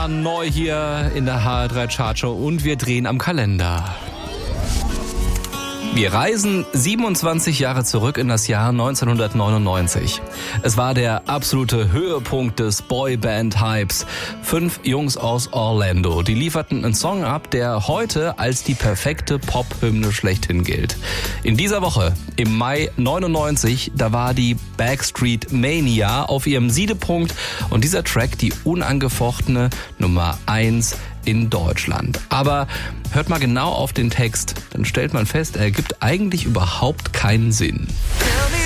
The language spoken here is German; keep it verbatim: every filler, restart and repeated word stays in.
Neu hier in der H R drei Chartshow und wir drehen am Kalender. Wir reisen siebenundzwanzig Jahre zurück in das Jahr neunzehnhundertneunundneunzig. Es war der absolute Höhepunkt des Boyband-Hypes. Fünf Jungs aus Orlando, die lieferten einen Song ab, der heute als die perfekte Pop-Hymne schlechthin gilt. In dieser Woche, im Mai neunundneunzig, da war die Backstreet Mania auf ihrem Siedepunkt und dieser Track die unangefochtene Nummer eins in Deutschland. Aber hört mal genau auf den Text, dann stellt man fest, er ergibt eigentlich überhaupt keinen Sinn.